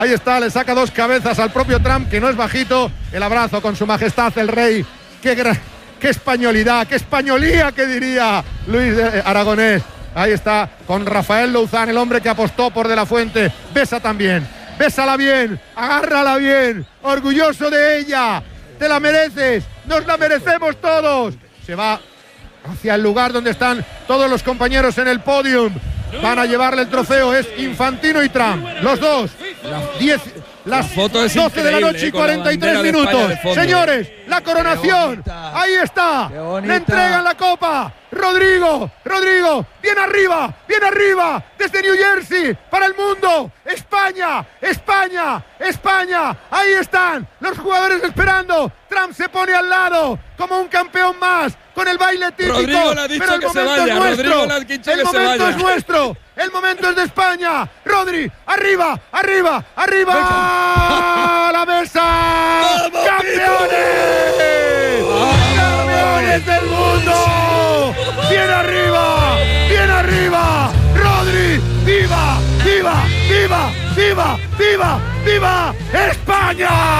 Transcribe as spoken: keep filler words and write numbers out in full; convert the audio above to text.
Ahí está, le saca dos cabezas al propio Trump, que no es bajito. El abrazo con su majestad el rey. Qué, gra- qué españolidad, qué españolía, que diría Luis de Aragonés. Ahí está, con Rafael Louzán, el hombre que apostó por De la Fuente. Besa también, bésala bien, agárrala bien, orgulloso de ella. Te la mereces, nos la merecemos todos. Se va hacia el lugar donde están todos los compañeros en el podium. Van a llevarle el trofeo, es Infantino y Trump, los dos. diez, las doce de la noche y cuarenta y tres minutos. Señores, la coronación, ahí está. Le entregan la copa. Rodrigo, Rodrigo, bien arriba, bien arriba, desde New Jersey, para el mundo. España, España, España, ahí están los jugadores esperando. Trump se pone al lado, como un campeón más, con el baile típico. Rodrigo le ha dicho pero el que se momento vaya, es nuestro. Rodrigo le ha dicho el que se momento vaya. es nuestro, el momento es de España. Rodri, arriba, arriba, arriba, a la mesa. ¡Vamos, ¡Campeones! ¡Campeones del mundo! ¡Bien arriba! ¡Bien arriba! ¡Rodri! ¡Viva! ¡Viva! ¡Viva! ¡Viva! ¡Viva! ¡Viva! ¡España!